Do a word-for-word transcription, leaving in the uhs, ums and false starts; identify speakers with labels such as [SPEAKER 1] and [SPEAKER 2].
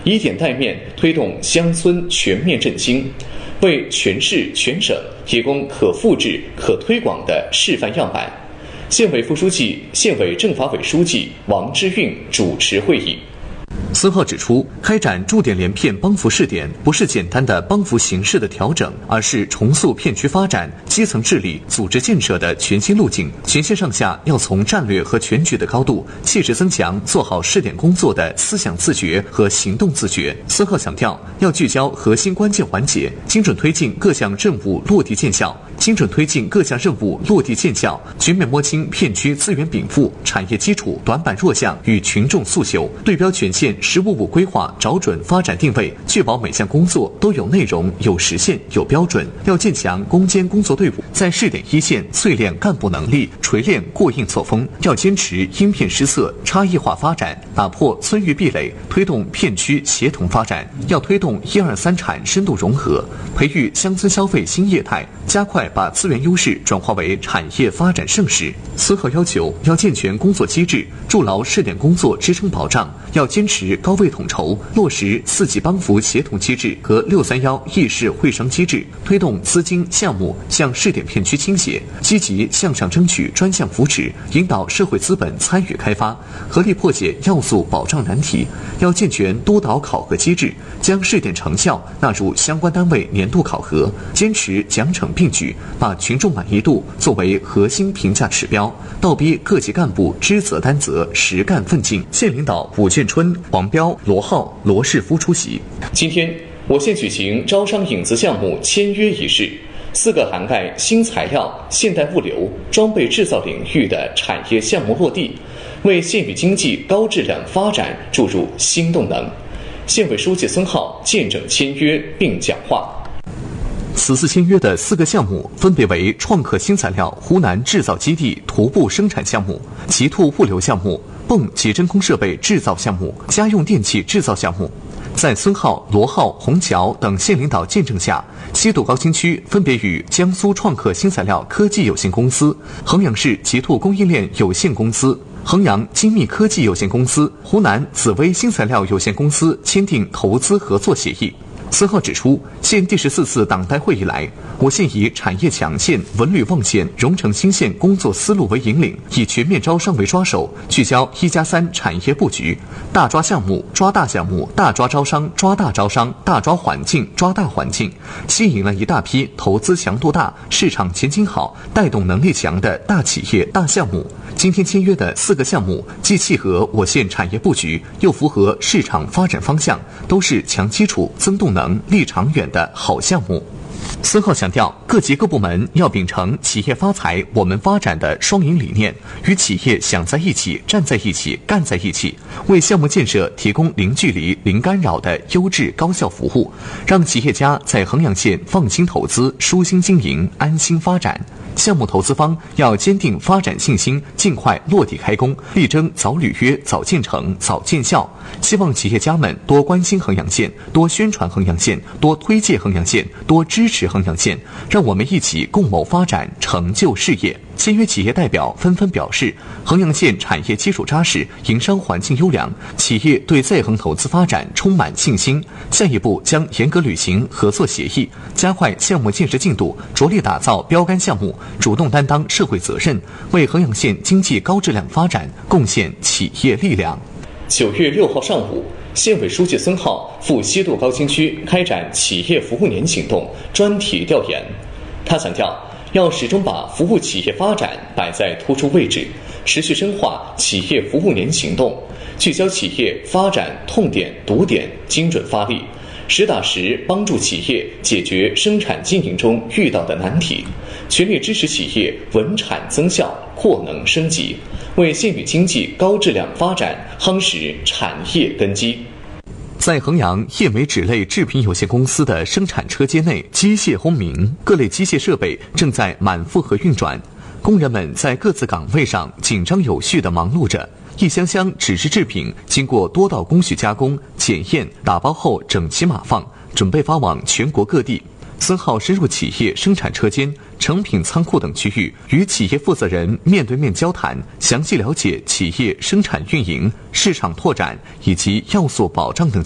[SPEAKER 1] 以点带面推动乡村全面振兴，为全市全省提供可复制、可推广的示范样板。县委副书记、县委政法委书记王之运主持会议。
[SPEAKER 2] 孙浩指出，开展驻点连片帮扶试点不是简单的帮扶形式的调整，而是重塑片区发展、基层治理、组织建设的全新路径。全县上下要从战略和全局的高度，切实增强做好试点工作的思想自觉和行动自觉。孙浩强调，要聚焦核心关键环节，精准推进各项任务落地见效。精准推进各项任务落地见效，全面摸清片区资源禀赋、产业基础短板弱项与群众诉求，对标全县“十五五”规划，找准发展定位，确保每项工作都有内容、有实现、有标准。要建强攻坚工作队伍，在试点一线淬炼干部能力，锤炼过硬作风。要坚持因片施策、差异化发展，打破村域壁垒，推动片区协同发展。要推动一二三产深度融合，培育乡村消费新业态，加快把资源优势转化为产业发展盛世。孙浩要求，要健全工作机制，筑牢试点工作支撑保障，要坚持高位统筹，落实四级帮扶协同机制和六三幺议事会商机制，推动资金项目向试点片区倾斜，积极向上争取专项扶持，引导社会资本参与开发，合力破解要素保障难题。要健全督导考核机制，将试点成效纳入相关单位年度考核，坚持奖惩并举，把群众满意度作为核心评价指标，倒逼各级干部知责担责、实干奋进。县领导武建春、黄彪、罗浩、罗世夫出席。
[SPEAKER 1] 今天，我县举行招商引资项目签约仪式，四个涵盖新材料、现代物流、装备制造领域的产业项目落地，为县域经济高质量发展注入新动能。县委书记孙浩见证签约并讲话。
[SPEAKER 2] 此次签约的四个项目分别为创客新材料湖南制造基地徒步生产项目、奇兔物流项目、泵及真空设备制造项目、家用电器制造项目。在孙浩、罗浩、洪桥等县领导见证下，西渡高新区分别与江苏创客新材料科技有限公司、衡阳市奇兔供应链有限公司、衡阳精密科技有限公司、湖南紫薇新材料有限公司签订投资合作协议。孙浩指出，县第十四次党代会以来，我县以产业强县、文旅旺县、融成新县工作思路为引领，以全面招商为抓手，聚焦一加三产业布局，大抓项目、抓大项目，大抓招商、抓大招商，大抓环境、抓大环境，吸引了一大批投资强度大、市场前景好、带动能力强的大企业、大项目。今天签约的四个项目，既契合我县产业布局，又符合市场发展方向，都是强基础、增动能、立长远的好项目。孙浩强调，各级各部门要秉承企业发财、我们发展的双赢理念，与企业想在一起、站在一起、干在一起，为项目建设提供零距离、零干扰的优质高效服务，让企业家在衡阳县放心投资、舒心经营、安心发展。项目投资方要坚定发展信心，尽快落地开工，力争早履约、早建成、早见效。希望企业家们多关心衡阳县，多宣传衡阳县，多推介衡阳县，多支持衡阳县，让我们一起共谋发展，成就事业。签约企业代表纷纷表示，衡阳县产业基础扎实，营商环境优良，企业对在衡投资发展充满信心。下一步将严格履行合作协议，加快项目建设进度，着力打造标杆项目，主动担当社会责任，为衡阳县经济高质量发展贡献企业力量。
[SPEAKER 1] 九月六号上午，县委书记孙浩赴西渡高新区开展企业服务年行动专题调研。他强调，要始终把服务企业发展摆在突出位置，持续深化企业服务年行动，聚焦企业发展痛点、堵点，精准发力，实打实帮助企业解决生产经营中遇到的难题，全力支持企业稳产增效、扩能升级，为县域经济高质量发展夯实产业根基。
[SPEAKER 2] 在衡阳叶煤纸类制品有限公司的生产车间内，机械轰鸣，各类机械设备正在满负荷运转，工人们在各自岗位上紧张有序地忙碌着。一箱箱纸质制品经过多道工序加工、检验、打包后整齐码放，准备发往全国各地。孙浩深入企业生产车间、成品仓库等区域，与企业负责人面对面交谈，详细了解企业生产运营、市场拓展以及要素保障等